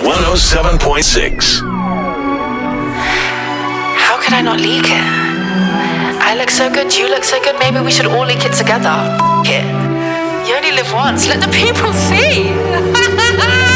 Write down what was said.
107.6. How could I not leak it? I look so good, you look so good, maybe we should all leak it together. F it. You only live once, let the people see.